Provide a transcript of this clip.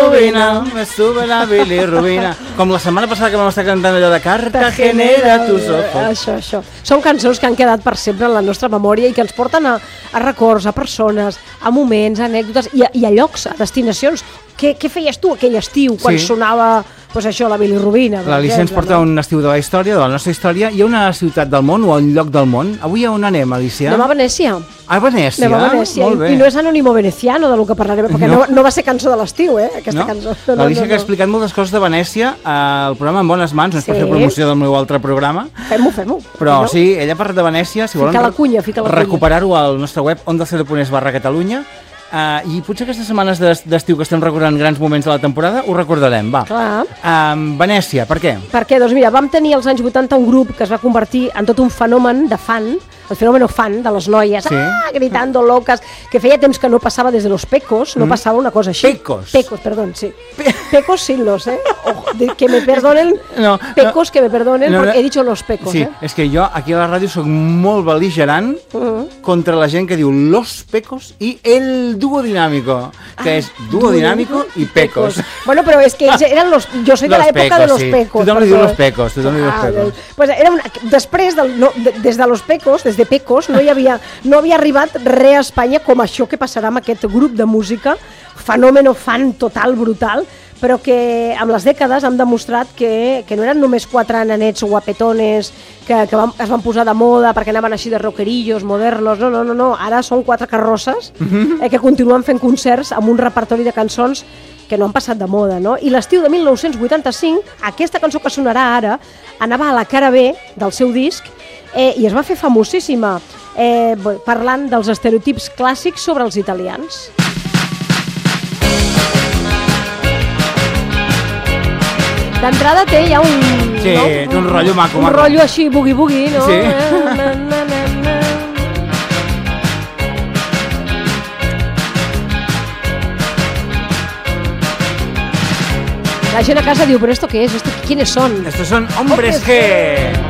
bilirrubina, me sube la bilirrubina. Com la setmana passada que vam estar cantant allò de Cartagena, tus ojos. Això. Són cançons que han quedat per sempre en la nostra memòria i que ens porten a records, a persones, a moments, a anècdotes i a llocs, a destinacions. Què feies tu aquell estiu quan sonava pues això, la bilirrubina? L'Alicia ens porta un estiu de la història, de la nostra història. Hi ha una ciutat del món o un lloc del món? Avui a on anem, Alicia? Anem a Venècia. A Venècia? Anem a Venècia. Molt bé. I no és Anónimo Veneciano del que parlarem, perquè no va ser cançó de l'estiu, aquesta cançó. L'Alicia que ha explicat moltes coses de Venècia al programa En Bones Mans, no és per fer promoció del meu altre programa. Fem-ho. Però sí, ella ha parlat de Venècia, si volen recuperar-ho al nostre web ondacero.es/Catalunya. I potser aquestes setmanes d'estiu que estem recordant grans moments de la temporada ho recordarem, va. Clar. Venècia, per què? Perquè, doncs mira, vam tenir als anys 80 un grup que es va convertir en tot un fenomen de fan, el fenómeno fan de les noies, gritando locas, que feia temps que no passava des de Los Pecos, no passava una cosa així. Pecos, perdón, sí. Pecos sin los, que me perdonen, Pecos, que me perdonen, porque he dicho Los Pecos. Sí, és que jo aquí a la ràdio soc molt bel·ligerant contra la gent que diu Los Pecos i el dúo dinámico, que és dúo dinámico i Pecos. Bueno, però és que ells eren los... Jo soy de l'època de Los Pecos. Tothom li diu Los Pecos, tothom li diu Los Pecos. Pues era després, des de Los Pecos, des de Pecos, no havia arribat res a Espanya com això que passarà amb aquest grup de música, fenòmeno fan total, brutal, però que amb les dècades han demostrat que no eren només 4 nanets guapetones que es van posar de moda perquè anaven així de rockerillos, modernos, no, ara són 4 carrosses que continuen fent concerts amb un repertori de cançons que no han passat de moda, no? I l'estiu de 1985, aquesta cançó que sonarà ara anava a la cara B del seu disc i es va fer famosíssima parlant dels estereotips clàssics sobre els italians. D'entrada té ja un... Sí, un rotllo maco. Un rotllo així, bugui-bugui, no? Sí. La gent a casa diu, però esto què és? ¿Quiénes son? Estos son Hombres G.